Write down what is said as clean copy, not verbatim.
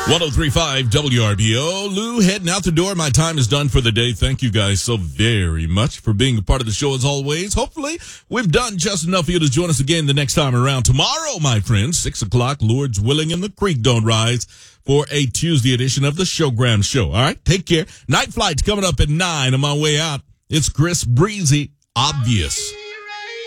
1035 WRBO. Lou heading out the door. My time is done for the day. Thank you guys so very much for being a part of the show as always. Hopefully, we've done just enough for you to join us again the next time around. Tomorrow, my friends, 6 o'clock, Lord's willing, and the creek don't rise for a Tuesday edition of the Showgram Show. All right, take care. Night flight's coming up at 9 on my way out. It's Chris Breezy, Obvious.